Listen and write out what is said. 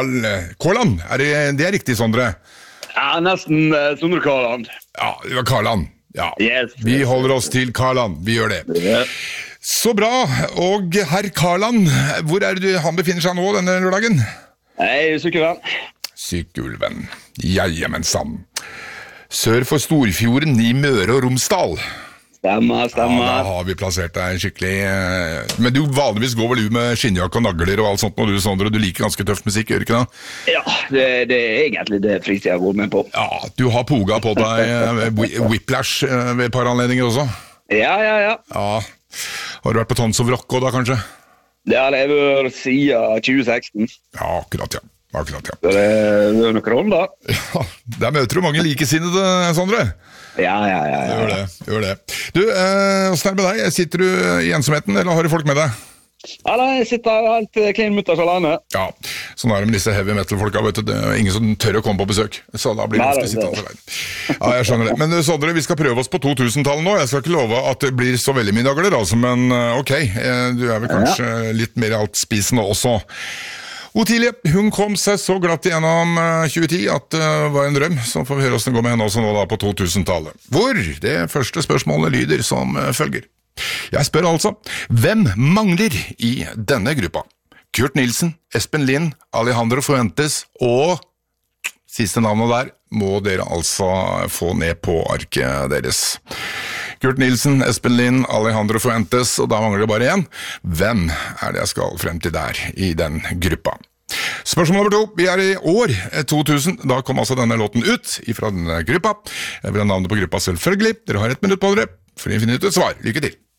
Kåland, det er riktig, Sondre? Ja, nesten Sondre Karland. Ja, det var Karland. Ja, Yes. vi holder oss til Karland, vi gjør det. Ja. Så bra, og herr Karland, hvor det han befinner seg nå denne lørdagen? Hei, Sykkylven. Sykkylven, jajamensan. Sør for Storfjorden i Møre og Romsdal. Stemmer. Ja, da har vi plassert deg skikkelig. Men du vanligvis går vel med skinnjakke og nagler og alt sånt når du, Sondre, du liker ganske tøff musikk, gjør du ikke det? Ja, det er egentlig det fritiden jeg går med på. Ja, du har poga på deg Whiplash ved et par anledninger også? Ja. Ja, har du vært på Tons of Rock også da, kanskje? Det har jeg vært siden 2016. Ja, akkurat. Så det er noen runder. Ja, der møter du mange likesinnede, Sondre. Ja. Gjør det. Du, hvordan det med deg? Sitter du i ensomheten, eller har du folk med deg? Ja, jeg sitter helt clean mutters alene. Ja, sånn det med disse heavy metal-folka, vet du. Det er ingen som tør å komme på besøk. Så da blir det ofte sittende alene. Ja, jeg skjønner det. Men Sondre, vi skal prøve oss på 2000-tallet nå. Jeg skal ikke love at det blir så veldig mye dagler, altså, men ok, du er vel kanskje litt mer altspisende også. Otilie, hun kom seg så glatt igjennom 2010 at det var en drøm, så får vi høre hvordan det går med henne også nå da på 2000-tallet. Hvor det første spørsmålet lyder som følger. Jeg spør altså, hvem mangler i denne gruppa? Kurt Nilsen, Espen Lind, Alejandro Fuentes og siste navnet der må dere altså få ned på arket deres. Kurt Nilsen, Espen Lind, Alejandro Fuentes, og da mangler det bare en. Hvem det jeg skal frem til der i den gruppa? Spørsmål nummer 2. Vi i år 2000. Da kom altså denne låten ut fra denne gruppa. Jeg vil ha navnet på gruppa selvfølgelig. Dere har 1 minutt på dere for å finne ut et svar. Lykke til!